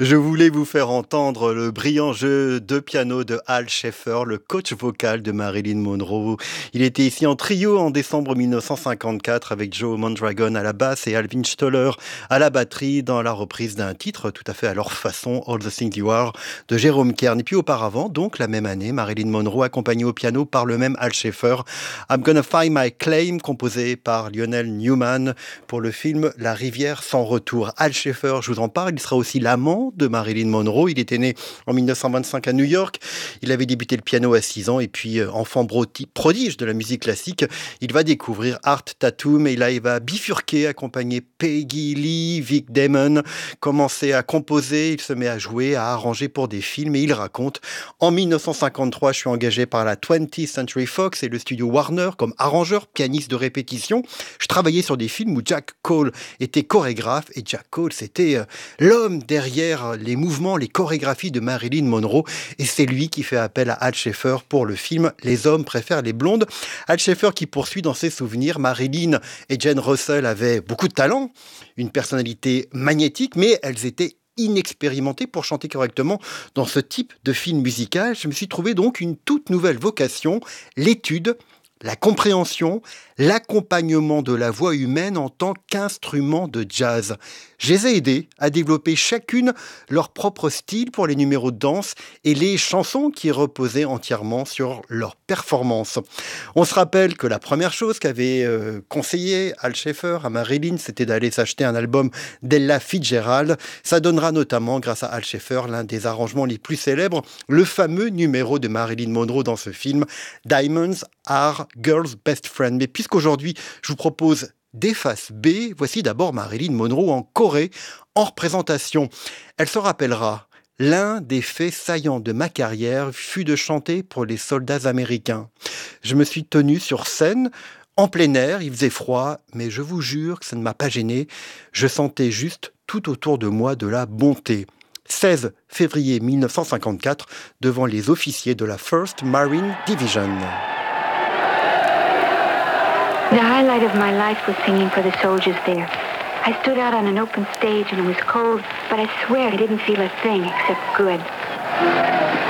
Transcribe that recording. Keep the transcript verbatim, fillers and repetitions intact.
Je voulais vous faire entendre le brillant jeu de piano de Al Schaeffer, le coach vocal de Marilyn Monroe. Il était ici en trio en décembre mille neuf cent cinquante-quatre avec Joe Mondragon à la basse et Alvin Stoller à la batterie dans la reprise d'un titre tout à fait à leur façon, All the Things You Are de Jérôme Kern. Et puis auparavant, donc la même année, Marilyn Monroe accompagnée au piano par le même Al Schaeffer, I'm Gonna Find My Claim, composé par Lionel Newman pour le film La rivière sans retour. Al Schaeffer, je vous en parle, il sera aussi l'amant de Marilyn Monroe. Il était né en mille neuf cent vingt-cinq à New York. Il avait débuté le piano à six ans et puis euh, enfant broti- prodige de la musique classique, il va découvrir Art Tatum et là il va bifurquer, accompagner Peggy Lee, Vic Damon, commencer à composer, il se met à jouer, à arranger pour des films et il raconte: en mille neuf cent cinquante-trois, je suis engagé par la twentieth Century Fox et le studio Warner comme arrangeur, pianiste de répétition. Je travaillais sur des films où Jack Cole était chorégraphe et Jack Cole c'était euh, l'homme derrière les mouvements, les chorégraphies de Marilyn Monroe et c'est lui qui fait appel à Al Schaeffer pour le film Les hommes préfèrent les blondes. Al Schaeffer qui poursuit dans ses souvenirs: Marilyn et Jane Russell avaient beaucoup de talent, une personnalité magnétique, mais elles étaient inexpérimentées pour chanter correctement dans ce type de film musical. Je me suis trouvé donc une toute nouvelle vocation, l'étude, la compréhension, l'accompagnement de la voix humaine en tant qu'instrument de jazz. Je les ai aidés à développer chacune leur propre style pour les numéros de danse et les chansons qui reposaient entièrement sur leur performance. On se rappelle que la première chose qu'avait euh, conseillé Al Schaeffer à Marilyn, c'était d'aller s'acheter un album d'Ella Fitzgerald. Ça donnera notamment, grâce à Al Schaeffer, l'un des arrangements les plus célèbres, le fameux numéro de Marilyn Monroe dans ce film, Diamonds Are Girls' Best Friend. Mais puisqu'aujourd'hui, je vous propose des faces B, voici d'abord Marilyn Monroe en Corée, en représentation. Elle se rappellera: l'un des faits saillants de ma carrière fut de chanter pour les soldats américains. Je me suis tenu sur scène, en plein air, il faisait froid, mais je vous jure que ça ne m'a pas gêné. Je sentais juste tout autour de moi de la bonté. seize février mille neuf cent cinquante-quatre, devant les officiers de la first Marine Division. The highlight of my life was singing for the soldiers there. I stood out on an open stage and it was cold, but I swear I didn't feel a thing except good.